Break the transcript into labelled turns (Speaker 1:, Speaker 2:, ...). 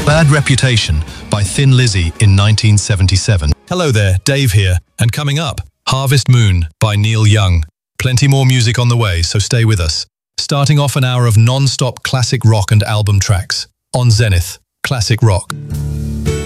Speaker 1: Bad Reputation by Thin Lizzy in 1977.
Speaker 2: Hello there, Dave here, and coming up, Harvest Moon by Neil Young. Plenty more music on the way, so stay with us. Starting off an hour of non-stop classic rock and album tracks. On Zenith, Classic Rock.